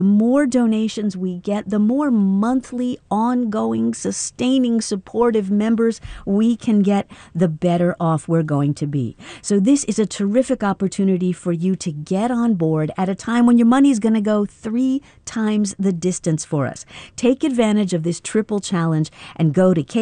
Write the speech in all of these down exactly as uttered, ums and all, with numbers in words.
The more donations we get, the more monthly, ongoing, sustaining, supportive members we can get, the better off we're going to be. So this is a terrific opportunity for you to get on board at a time when your money is going to go three times the distance for us. Take advantage of this triple challenge and go to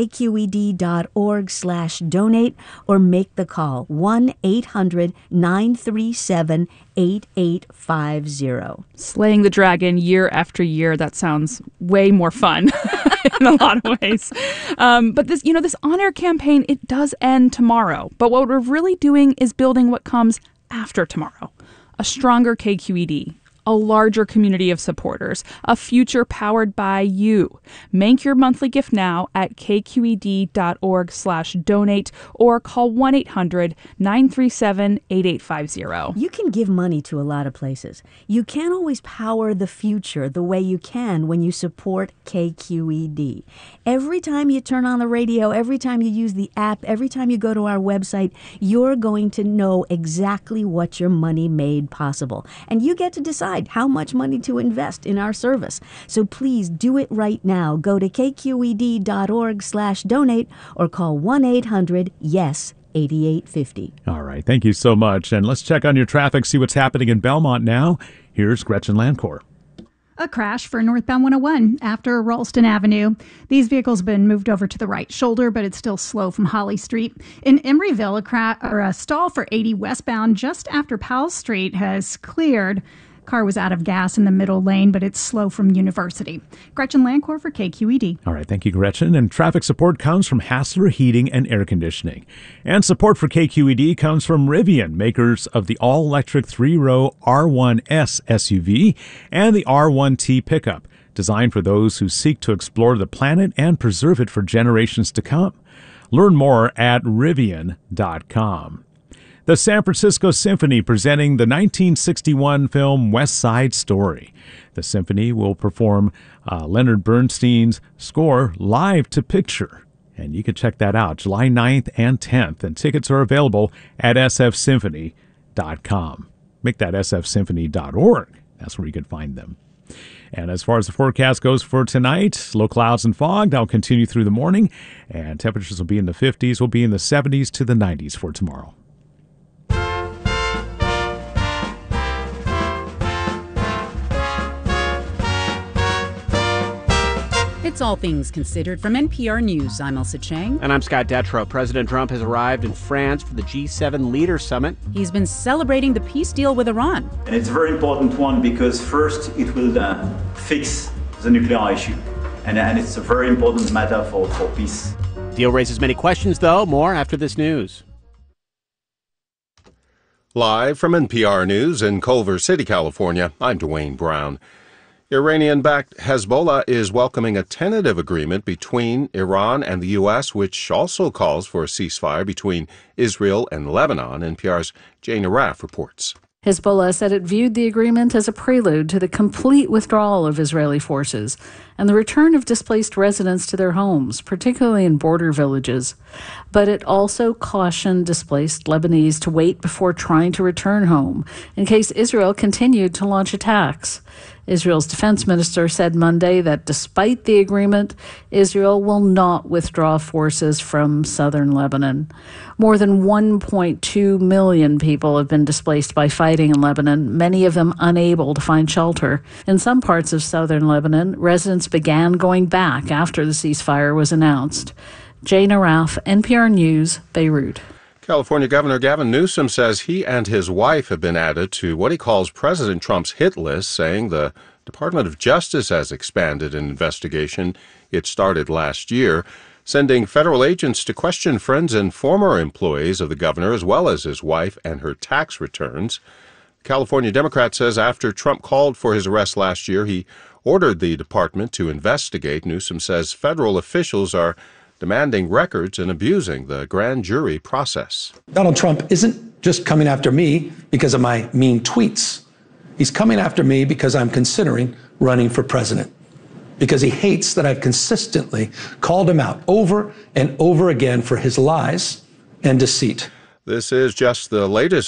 kqed.org slash donate or make the call one eight hundred nine three seven eight eight five zero. Slaying the dragon year after year. That sounds way more fun in a lot of ways. Um, but this, you know, this on-air campaign, it does end tomorrow. But what we're really doing is building what comes after tomorrow. A stronger K Q E D. A larger community of supporters, a future powered by you. Make your monthly gift now at kqed.org slash donate or call one eight hundred nine three seven eight eight five zero. You can give money to a lot of places. You can't always power the future the way you can when you support K Q E D. Every time you turn on the radio, every time you use the app, every time you go to our website, you're going to know exactly what your money made possible. And you get to decide how much money to invest in our service. So please do it right now. Go to kqed.org slash donate or call one eight hundred yes eighty-eight fifty. All right. Thank you so much. And let's check on your traffic, see what's happening in Belmont now. Here's Gretchen Landcore. A crash for northbound one oh one after Ralston Avenue. These vehicles have been moved over to the right shoulder, but it's still slow from Holly Street. In Emeryville, a, cra- or a stall for eighty westbound just after Powell Street has cleared. Car was out of gas in the middle lane, but it's slow from University. Gretchen Landcore for K Q E D. All right, thank you, Gretchen. And traffic support comes from Hassler Heating and Air Conditioning. And support for K Q E D comes from Rivian, makers of the all-electric three-row R one S S U V and the R one T pickup, designed for those who seek to explore the planet and preserve it for generations to come. Learn more at rivian dot com. The San Francisco Symphony presenting the nineteen sixty-one film West Side Story. The symphony will perform uh, Leonard Bernstein's score live to picture. And you can check that out July ninth and tenth. And tickets are available at s f symphony dot com. Make that s f symphony dot org. That's where you can find them. And as far as the forecast goes for tonight, low clouds and fog. That'll continue through the morning. And temperatures will be in the fifties. Will be in the seventies to the nineties for tomorrow. It's All Things Considered from N P R News. I'm Elsa Chang. And I'm Scott Detrow. President Trump has arrived in France for the G seven Leaders Summit. He's been celebrating the peace deal with Iran. And it's a very important one because first it will uh, fix the nuclear issue. And, and it's a very important matter for, for peace. Deal raises many questions, though. More after this news. Live from N P R News in Culver City, California, I'm Dwayne Brown. Iranian-backed Hezbollah is welcoming a tentative agreement between Iran and the U S, which also calls for a ceasefire between Israel and Lebanon. N P R's Jane Araf reports. Hezbollah said it viewed the agreement as a prelude to the complete withdrawal of Israeli forces and the return of displaced residents to their homes, particularly in border villages. But it also cautioned displaced Lebanese to wait before trying to return home in case Israel continued to launch attacks. Israel's defense minister said Monday that despite the agreement, Israel will not withdraw forces from southern Lebanon. More than one point two million people have been displaced by fighting in Lebanon, many of them unable to find shelter. In some parts of southern Lebanon, residents began going back after the ceasefire was announced. Jane Araf, N P R News, Beirut. California Governor Gavin Newsom says he and his wife have been added to what he calls President Trump's hit list, saying the Department of Justice has expanded an investigation it started last year, sending federal agents to question friends and former employees of the governor, as well as his wife and her tax returns. The California Democrat says after Trump called for his arrest last year, he ordered the department to investigate. Newsom says federal officials are demanding records and abusing the grand jury process. Donald Trump isn't just coming after me because of my mean tweets. He's coming after me because I'm considering running for president, because he hates that I've consistently called him out over and over again for his lies and deceit. This is just the latest